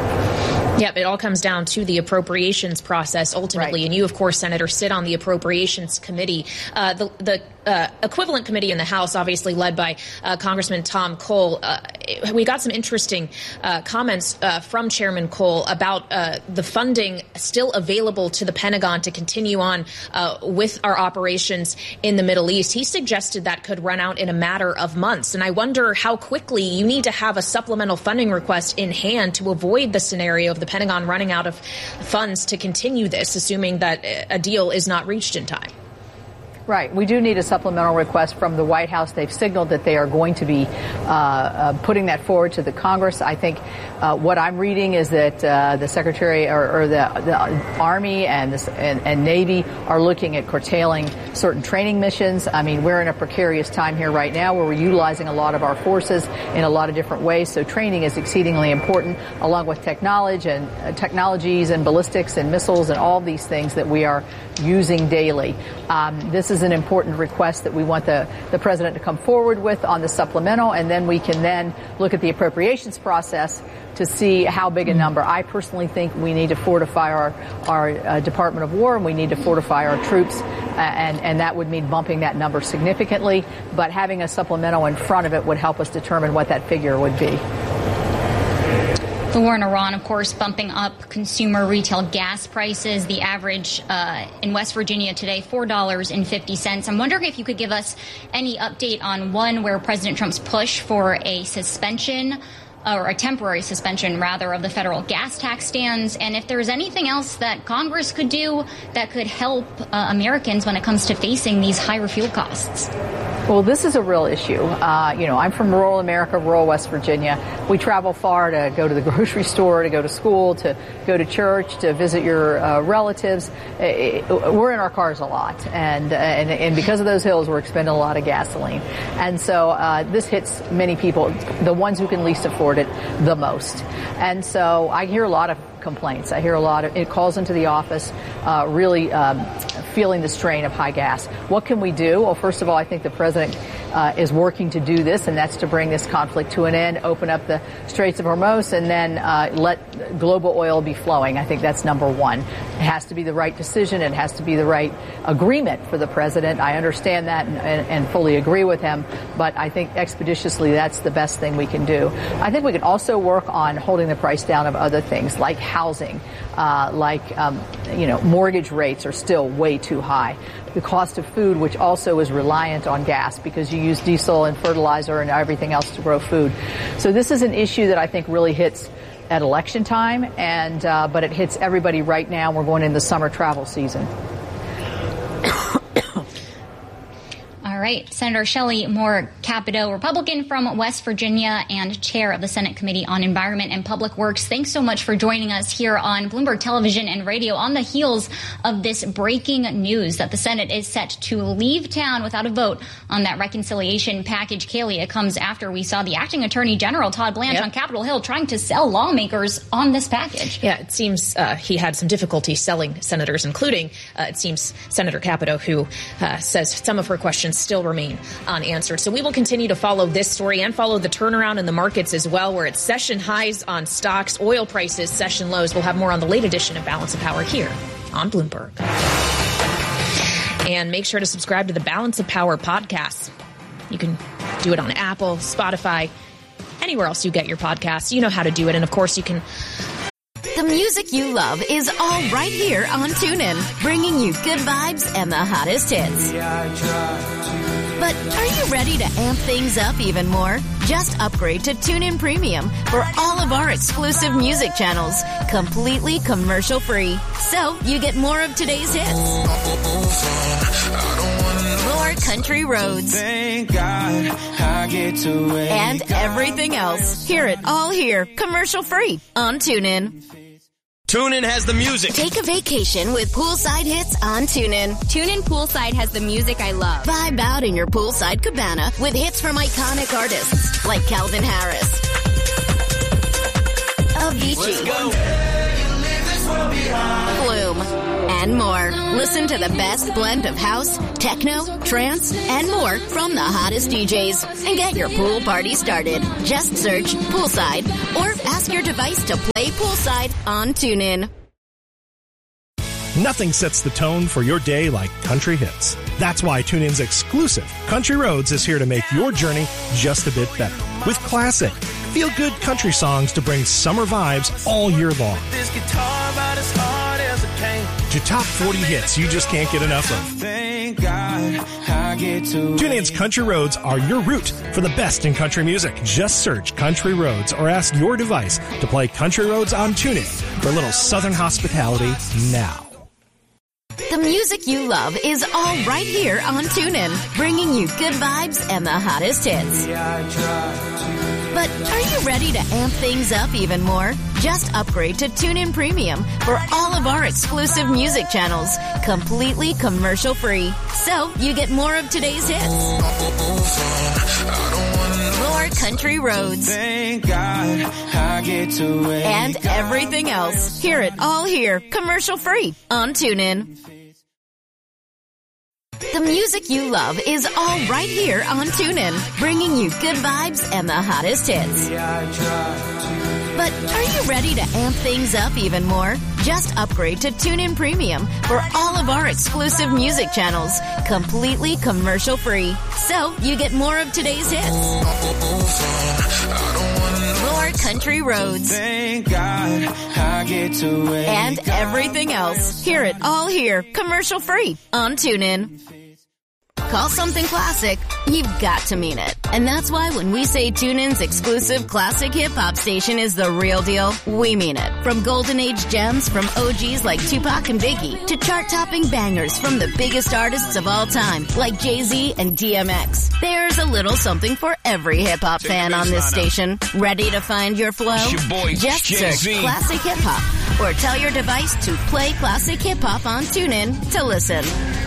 Yep, it all comes down to the appropriations process ultimately. Right. And you, of course, Senator, sit on the Appropriations Committee. The equivalent committee in the House, obviously led by Congressman Tom Cole. We got some interesting comments from Chairman Cole about the funding still available to the Pentagon to continue on with our operations in the Middle East. He suggested that could run out in a matter of months. And I wonder how quickly you need to have a supplemental funding request in hand to avoid the scenario of the Pentagon running out of funds to continue this, assuming that a deal is not reached in time. Right. We do need a supplemental request from the White House. They've signaled that they are going to be putting that forward to the Congress. I think what I'm reading is that the Secretary or the Army and Navy are looking at curtailing certain training missions. We're in a precarious time here right now where we're utilizing a lot of our forces in a lot of different ways. So training is exceedingly important, along with technologies and ballistics and missiles and all these things that we are using daily. This is an important request that we want the president to come forward with on the supplemental, and then we can then look at the appropriations process to see how big a number. I personally think we need to fortify our Department of War, and we need to fortify our troops, and that would mean bumping that number significantly. But having a supplemental in front of it would help us determine what that figure would be. The war in Iran, of course, bumping up consumer retail gas prices. The average in West Virginia today, $4.50. I'm wondering if you could give us any update on where President Trump's push for a suspension or a temporary suspension, rather, of the federal gas tax stands, and if there's anything else that Congress could do that could help Americans when it comes to facing these higher fuel costs. Well, this is a real issue. I'm from rural America, rural West Virginia. We travel far to go to the grocery store, to go to school, to go to church, to visit your relatives. We're in our cars a lot, and because of those hills, we're expending a lot of gasoline. And so this hits many people, the ones who can least afford it the most. And so I hear a lot of complaints. I hear a lot of calls into the office, really feeling the strain of high gas. What can we do? Well, first of all, I think the president is working to do this, and that's to bring this conflict to an end, open up the Straits of Hormuz, and then let global oil be flowing. I think that's number one. It has to be the right decision. It has to be the right agreement for the president. I understand that and fully agree with him, but I think expeditiously that's the best thing we can do. I think we can also work on holding the price down of other things like housing, mortgage rates are still way too high. The cost of food, which also is reliant on gas because you use diesel and fertilizer and everything else to grow food. So this is an issue that I think really hits at election time, but it hits everybody right now. We're going into the summer travel season. All right. Senator Shelley Moore Capito, Republican from West Virginia and chair of the Senate Committee on Environment and Public Works. Thanks so much for joining us here on Bloomberg Television and Radio on the heels of this breaking news that the Senate is set to leave town without a vote on that reconciliation package. Kaylee, it comes after we saw the acting Attorney General Todd Blanche on Capitol Hill trying to sell lawmakers on this package. Yeah, it seems he had some difficulty selling senators, including, it seems, Senator Capito, who says some of her questions still remain unanswered. So we will continue to follow this story and follow the turnaround in the markets as well, where it's session highs on stocks, oil prices, session lows. We'll have more on the late edition of Balance of Power here on Bloomberg. And make sure to subscribe to the Balance of Power podcast. You can do it on Apple, Spotify, anywhere else you get your podcasts. You know how to do it. And of course, you can. The music you love is all right here on TuneIn, bringing you good vibes and the hottest hits. But are you ready to amp things up even more? Just upgrade to TuneIn Premium for all of our exclusive music channels, completely commercial-free. So you get more of today's hits, more country roads, and everything else. Hear it all here, commercial-free on TuneIn. TuneIn has the music. Take a vacation with poolside hits on TuneIn. TuneIn Poolside has the music I love. Vibe out in your poolside cabana with hits from iconic artists like Calvin Harris, Avicii, Flume, and more. Listen to the best blend of house, techno, trance, and more from the hottest DJs. And get your pool party started. Just search Poolside or ask your device to play Poolside on TuneIn. Nothing sets the tone for your day like country hits. That's why TuneIn's exclusive Country Roads is here to make your journey just a bit better. With classic, feel-good country songs to bring summer vibes all year long. This guitar about as hard as a cane. To top 40 hits you just can't get enough of. Thank God I get to TuneIn's Country Roads are your route for the best in country music. Just search Country Roads or ask your device to play Country Roads on TuneIn for a little southern hospitality now. The music you love is all right here on TuneIn, bringing you good vibes and the hottest hits. But are you ready to amp things up even more? Just upgrade to TuneIn Premium for all of our exclusive music channels, completely commercial-free. So you get more of today's hits, more country roads, and everything else. Hear it all here, commercial-free on TuneIn. The music you love is all right here on TuneIn, bringing you good vibes and the hottest hits. But are you ready to amp things up even more? Just upgrade to TuneIn Premium for all of our exclusive music channels, completely commercial-free. So you get more of today's hits, more country roads, and everything else. Hear it all here, commercial-free on TuneIn. Call something classic, you've got to mean it. And that's why when we say TuneIn's exclusive classic hip-hop station is the real deal, we mean it. From golden age gems from OGs like Tupac and Biggie to chart-topping bangers from the biggest artists of all time like Jay-Z and DMX. There's a little something for every hip-hop fan on this station. Ready to find your flow? Just search Classic Hip-Hop or tell your device to play Classic Hip-Hop on TuneIn to listen.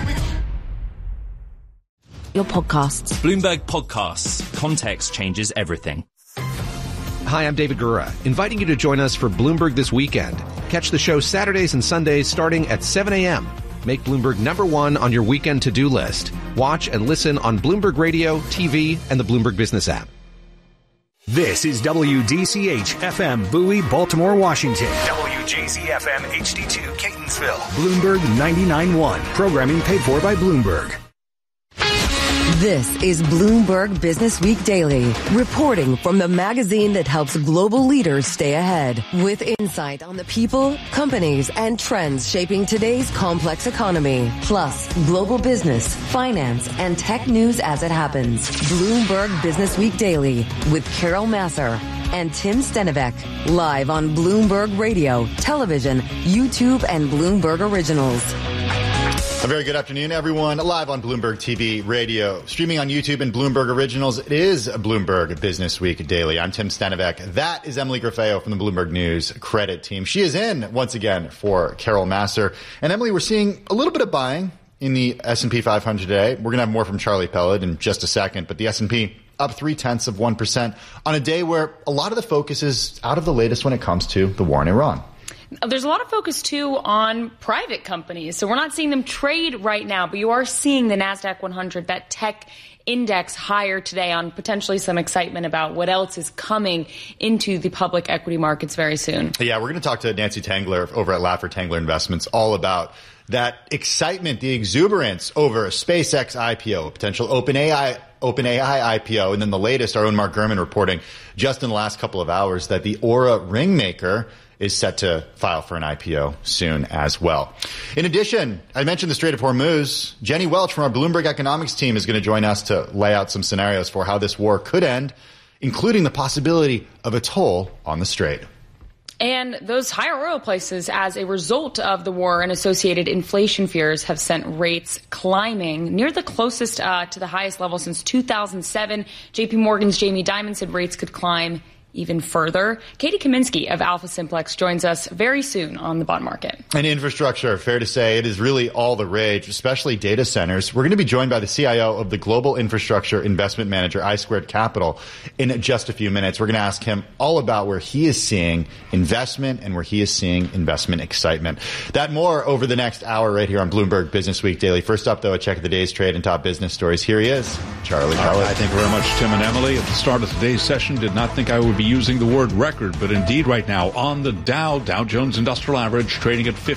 Your podcasts. Bloomberg Podcasts. Context changes everything. Hi, I'm David Gura, inviting you to join us for Bloomberg This Weekend. Catch the show Saturdays and Sundays starting at 7 a.m. Make Bloomberg #1 on your weekend to-do list. Watch and listen on Bloomberg Radio, TV, and the Bloomberg Business app. This is WDCH-FM, Bowie, Baltimore, Washington. WJZ-FM, HD2, Catonsville. Bloomberg 99.1. Programming paid for by Bloomberg. This is Bloomberg Business Week Daily, reporting from the magazine that helps global leaders stay ahead, with insight on the people, companies, and trends shaping today's complex economy, plus global business, finance, and tech news as it happens. Bloomberg Business Week Daily with Carol Massar and Tim Stenivek, live on Bloomberg Radio, television, YouTube, and Bloomberg Originals. A very good afternoon, everyone. Live on Bloomberg TV, radio, streaming on YouTube and Bloomberg Originals. It is Bloomberg Business Week Daily. I'm Tim Stenivek. That is Emily Grafeo from the Bloomberg News credit team. She is in once again for Carol Massar. And Emily, we're seeing a little bit of buying in the S&P 500 today. We're going to have more from Charlie Pellet in just a second, but the S&P up 0.3% on a day where a lot of the focus is out of the latest when it comes to the war in Iran. There's a lot of focus, too, on private companies. So we're not seeing them trade right now, but you are seeing the NASDAQ 100, that tech index, higher today on potentially some excitement about what else is coming into the public equity markets very soon. Yeah, we're going to talk to Nancy Tangler over at Laffer Tangler Investments all about that excitement, the exuberance over a SpaceX IPO, a potential OpenAI IPO, and then the latest, our own Mark Gurman reporting just in the last couple of hours that the Aura ring maker is set to file for an IPO soon as well. In addition, I mentioned the Strait of Hormuz. Jenny Welch from our Bloomberg Economics team is going to join us to lay out some scenarios for how this war could end, including the possibility of a toll on the strait. And those higher oil prices as a result of the war and associated inflation fears have sent rates climbing near the closest to the highest level since 2007. JP Morgan's Jamie Dimon said rates could climb even further. Katie Kaminsky of Alpha Simplex joins us very soon on the bond market. And infrastructure, fair to say, it is really all the rage, especially data centers. We're going to be joined by the CIO of the Global Infrastructure Investment Manager, I Squared Capital, in just a few minutes. We're going to ask him all about where he is seeing investment and where he is seeing investment excitement. That more over the next hour right here on Bloomberg Business Week Daily. First up, though, a check of the day's trade and top business stories. Here he is, Charlie Pellet. Right, thank you very much, Tim and Emily. At the start of today's session, did not think I would be using the word record, but indeed right now on the Dow Jones Industrial Average trading at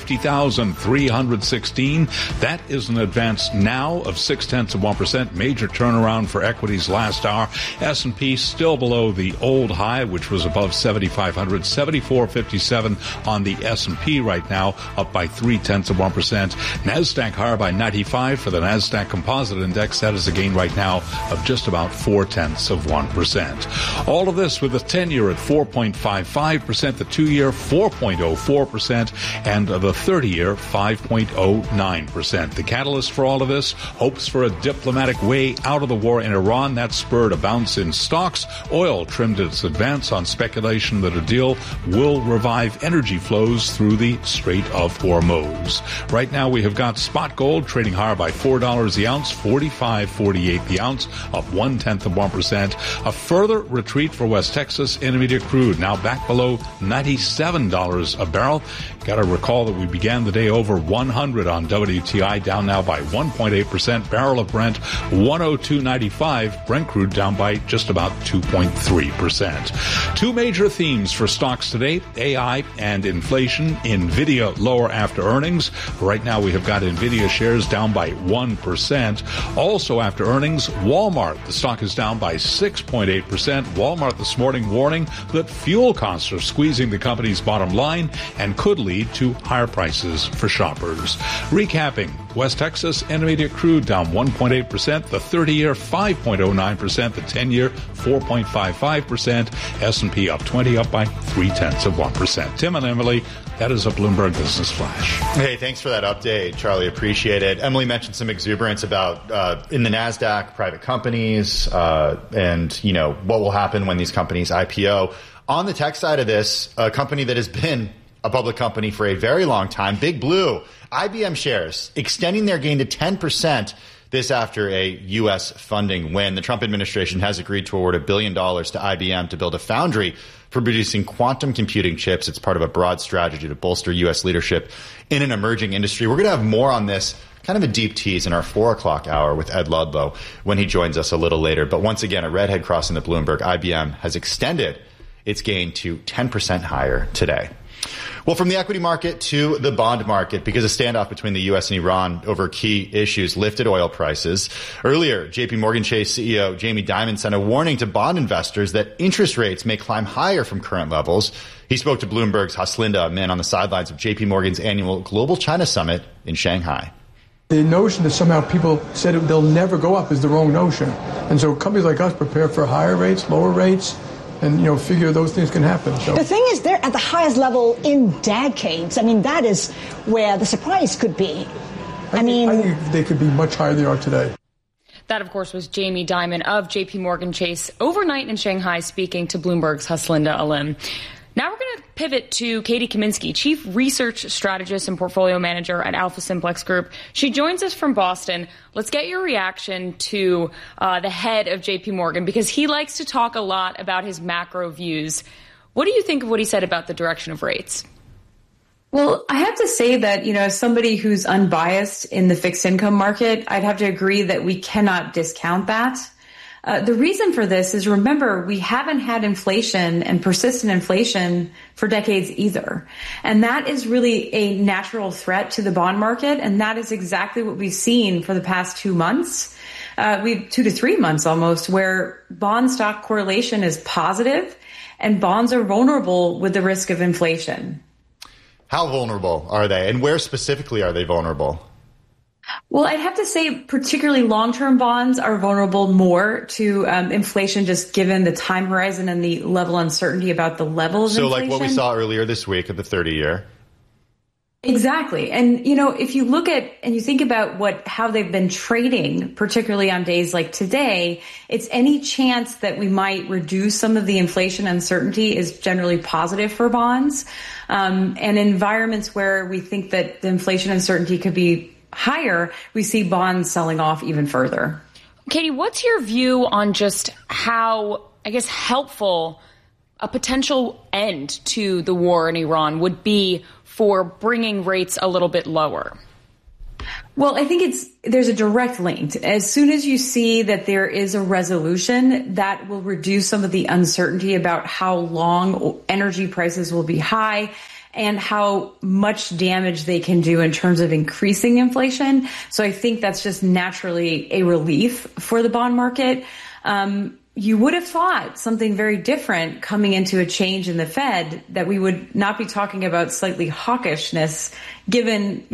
50,316. That is an advance now of 0.6%. Major turnaround for equities last hour. S&P still below the old high, which was above 7,500, 74.57 on the S&P right now, up by 0.3%. NASDAQ higher by 95 for the NASDAQ Composite Index. That is a gain right now of just about 0.4%. All of this with the 10-year at 4.55%, the 2-year 4.04%, and the 30-year 5.09%. The catalyst for all of this, hopes for a diplomatic way out of the war in Iran. That spurred a bounce in stocks. Oil trimmed its advance on speculation that a deal will revive energy flows through the Strait of Hormuz. Right now we have got spot gold trading higher by $4 the ounce, 45.48 the ounce, up 0.1%. A further retreat for West Texas Intermediate crude, now back below $97 a barrel. Got to recall that we began the day over 100 on WTI, down now by 1.8%. Barrel of Brent, 102.95. Brent crude down by just about 2.3%. Two major themes for stocks today, AI and inflation. NVIDIA lower after earnings. Right now we have got NVIDIA shares down by 1%. Also after earnings, Walmart. The stock is down by 6.8%. Walmart this morning warning that fuel costs are squeezing the company's bottom line and could lead to higher prices for shoppers. Recapping, West Texas Intermediate crude down 1.8%, the 30-year 5.09%, the 10-year 4.55%, S&P up 20, up by 0.3%. Tim and Emily, that is a Bloomberg Business Flash. Hey, thanks for that update, Charlie. Appreciate it. Emily mentioned some exuberance about in the NASDAQ, private companies, and what will happen when these companies IPO. On the tech side of this, a company that has been a public company for a very long time, Big Blue, IBM shares extending their gain to 10%. This after a U.S. funding win. The Trump administration has agreed to award $1 billion to IBM to build a foundry for producing quantum computing chips. It's part of a broad strategy to bolster U.S. leadership in an emerging industry. We're going to have more on this, kind of a deep tease, in our 4 o'clock hour with Ed Ludlow when he joins us a little later. But once again, a redhead crossing the Bloomberg. IBM has extended its gain to 10% higher today. Well, from the equity market to the bond market, because a standoff between the U.S. and Iran over key issues lifted oil prices. Earlier, JP Morgan Chase CEO Jamie Dimon sent a warning to bond investors that interest rates may climb higher from current levels. He spoke to Bloomberg's Haslinda Amin on the sidelines of JP Morgan's annual Global China Summit in Shanghai. The notion that somehow people said they'll never go up is the wrong notion. And so companies like us prepare for higher rates, lower rates, and, figure those things can happen. So. The thing is, they're at the highest level in decades. I mean, that is where the surprise could be. I think they could be much higher than they are today. That, of course, was Jamie Dimon of JP Morgan Chase overnight in Shanghai speaking to Bloomberg's Haslinda Alim. Now we're going to pivot to Katie Kaminsky, Chief Research Strategist and Portfolio Manager at Alpha Simplex Group. She joins us from Boston. Let's get your reaction to the head of JP Morgan, because he likes to talk a lot about his macro views. What do you think of what he said about the direction of rates? Well, I have to say that, as somebody who's unbiased in the fixed income market, I'd have to agree that we cannot discount that. The reason for this is, remember, we haven't had inflation and persistent inflation for decades either. And that is really a natural threat to the bond market. And that is exactly what we've seen for the past 2 months. We've 2 to 3 months almost, where bond stock correlation is positive and bonds are vulnerable with the risk of inflation. How vulnerable are they? And where specifically are they vulnerable? Well, I'd have to say particularly long-term bonds are vulnerable more to inflation, just given the time horizon and the level of uncertainty about the level of inflation. So like what we saw earlier this week at the 30-year. Exactly. And, you know, if you look at and you think about how they've been trading, particularly on days like today, it's any chance that we might reduce some of the inflation uncertainty is generally positive for bonds. And in environments where we think that the inflation uncertainty could be higher, we see bonds selling off even further. Katie, what's your view on just how, I guess, helpful a potential end to the war in Iran would be for bringing rates a little bit lower? Well, I think there's a direct link. As soon as you see that there is a resolution, that will reduce some of the uncertainty about how long energy prices will be high and how much damage they can do in terms of increasing inflation. So I think that's just naturally a relief for the bond market. You would have thought something very different coming into a change in the Fed, that we would not be talking about slightly hawkishness given